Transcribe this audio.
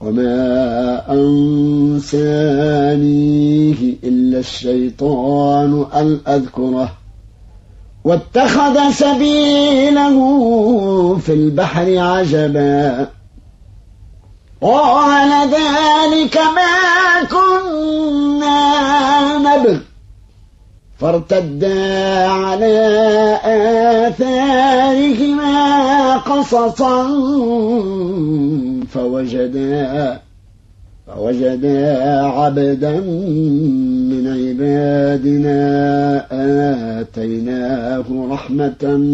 وما أنسانيه إلا الشيطان أن أذكره واتخذ سبيله في البحر عجبا قال ذلك ما كنا نبغ فارتدا على آثارهما قصصا فوجدا عبدا من عبادنا آتيناه رحمة